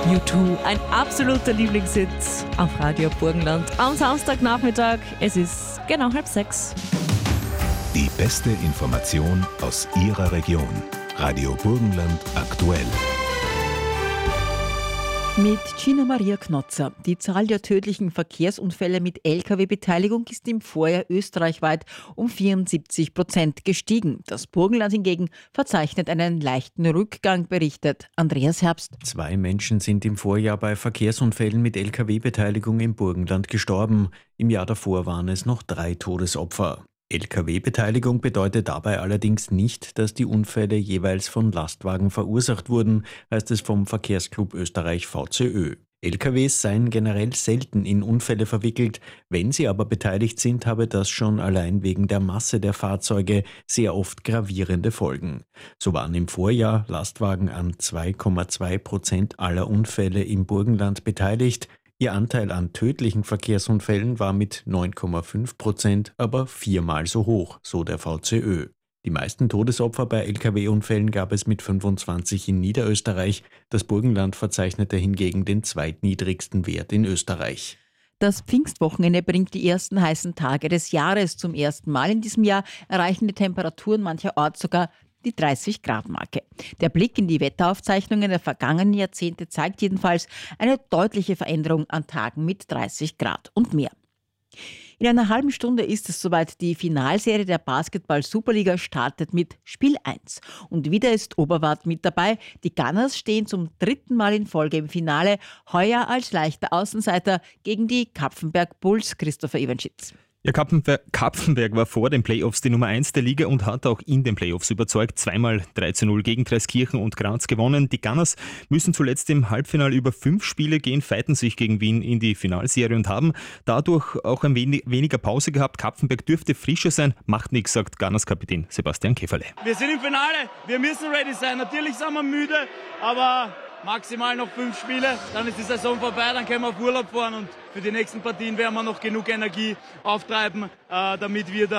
U2, ein absoluter Lieblingshit auf Radio Burgenland am Samstagnachmittag. Es ist genau 5:30. Die beste Information aus Ihrer Region. Radio Burgenland aktuell. Mit Gina Maria Knotzer. Die Zahl der tödlichen Verkehrsunfälle mit Lkw-Beteiligung ist im Vorjahr österreichweit um 74% gestiegen. Das Burgenland hingegen verzeichnet einen leichten Rückgang, berichtet Andreas Herbst. 2 Menschen sind im Vorjahr bei Verkehrsunfällen mit Lkw-Beteiligung im Burgenland gestorben. Im Jahr davor waren es noch 3 Todesopfer. Lkw-Beteiligung bedeutet dabei allerdings nicht, dass die Unfälle jeweils von Lastwagen verursacht wurden, heißt es vom Verkehrsclub Österreich VCÖ. LKWs seien generell selten in Unfälle verwickelt, wenn sie aber beteiligt sind, habe das schon allein wegen der Masse der Fahrzeuge sehr oft gravierende Folgen. So waren im Vorjahr Lastwagen an 2,2% aller Unfälle im Burgenland beteiligt. Ihr Anteil an tödlichen Verkehrsunfällen war mit 9,5% aber 4-mal so hoch, so der VCÖ. Die meisten Todesopfer bei Lkw-Unfällen gab es mit 25 in Niederösterreich. Das Burgenland verzeichnete hingegen den zweitniedrigsten Wert in Österreich. Das Pfingstwochenende bringt die ersten heißen Tage des Jahres. Zum ersten Mal in diesem Jahr erreichen die Temperaturen mancherorts sogar die 30-Grad-Marke. Der Blick in die Wetteraufzeichnungen der vergangenen Jahrzehnte zeigt jedenfalls eine deutliche Veränderung an Tagen mit 30 Grad und mehr. In einer halben Stunde ist es soweit. Die Finalserie der Basketball-Superliga startet mit Spiel 1. Und wieder ist Oberwart mit dabei. Die Gunners stehen zum 3. Mal in Folge im Finale, heuer als leichter Außenseiter gegen die Kapfenberg Bulls. Christopher Iwanschitz. Ja, Kapfenberg war vor den Playoffs die Nummer 1 der Liga und hat auch in den Playoffs überzeugt. 2-mal 3:0 gegen Dreiskirchen und Graz gewonnen. Die Gunners müssen zuletzt im Halbfinale über 5 Spiele gehen, fighten sich gegen Wien in die Finalserie und haben dadurch auch ein weniger Pause gehabt. Kapfenberg dürfte frischer sein, macht nichts, sagt Gunners-Kapitän Sebastian Käferle. Wir sind im Finale, wir müssen ready sein. Natürlich sind wir müde, aber maximal noch 5 Spiele, dann ist die Saison vorbei, dann können wir auf Urlaub fahren und für die nächsten Partien werden wir noch genug Energie auftreiben, damit wir da